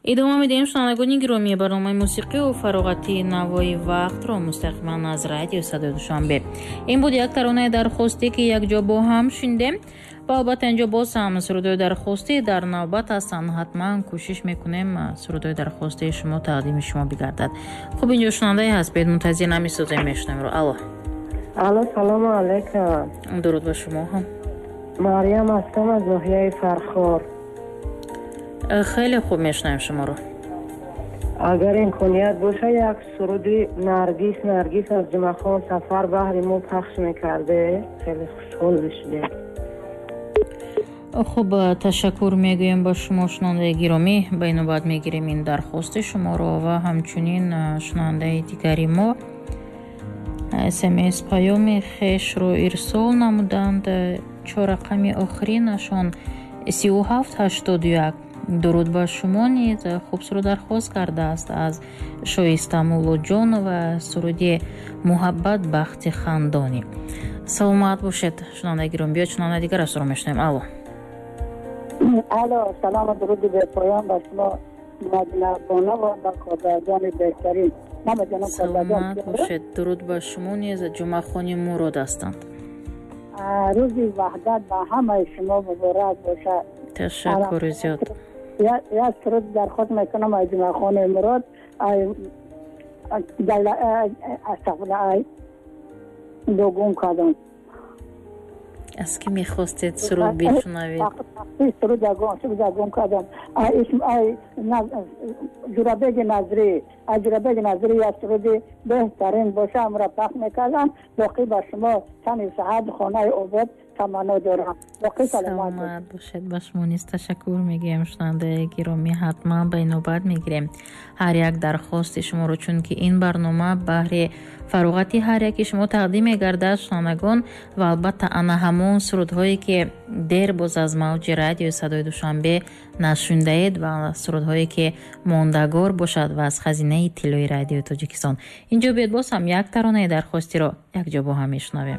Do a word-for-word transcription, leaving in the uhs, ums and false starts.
идома медиҳем шунавандагони гиромӣ барномаи мусиқию фароғати навои вақтро мустақиман аз радиои Садои Душанбе. ин буд як таронаи дархостӣ ки якҷо бо ҳам шундем ва албатта инҷо боз ҳам сурудҳои дархостӣ дар навбат ҳастанд. ҳатман кӯшиш мекунем сурудҳои дархостии шумо тақдими шумо бигардад. хуб инҷо шунавандаи ҳаст, бед мунтазир намесозем, мешунавемро. алло алло салому алайкум. дуруд ба шумо ҳам. мариям ҳастам аз ноҳияи Фархор. хеле хуб, мешунавем шуморо. агар имконият боша як суруди наргис наргис аз ҷумахон сафар баҳри мо пахш мекарде, хеле хушҳол мешудем. хуб, ташаккур мегӯем ба шумо шунавандаи гиромӣ. ба инобат мегирем ин дархости шуморо ва ҳамчунин шунавандаи дигари мо смс паёми хешро ирсол намуданд. чорақами охиринашон сию ҳафт ҳаштоду як. дуруд ба шумо низ хуб суруд дархост кардааст аз Шоиста Муллоҷонова, суруди муҳаббат бахти хандонӣ. саломат бошед шунавандаи гиромӣ. биёд шунавандаи дигар асро мешунавем. алло алло салому дуруди бепоён ба шумо Мадинабона ва ба кодарҷони беҳтарин. саломат бошед. дуруд ба шумо низ ҷумъахони мурод ҳастанд. рӯзи ваҳдат ба ҳамаи шумо муборак бошад. ташаккури зиёд. як суруд дархост мекунам аз ҷумъахони мурод дугум кадом. аз кӣ мехостед суруд бишунавед? суруд дагум кадом ҷурабеги назрӣ аз ҷурабеги назрӣ як суруди беҳтарин боша амра пахш мекардам. боқӣ ба шумо тани саҳат хонаи обод таманно дорам. боқӣ саломат бошед. ба шумо низ ташаккур мегӯем шунавандаи гиромӣ. ҳатман ба инобат мегирем ҳар як дархости шуморо, чунки ин барнома баҳри фароғати ҳар яки шумо тақдим мегардад шунавандагон ва албатта ана ҳамон сурудҳое ки дер боз аз мавҷи радиои Садои Душанбе нашундаед ва сурудҳое ки мондагор бошад ва аз хазинаи иттилои радиои Тоҷикистон. инҷо биёд боз ҳам як таронаи дархостиро якҷо бо ҳам мешунавем.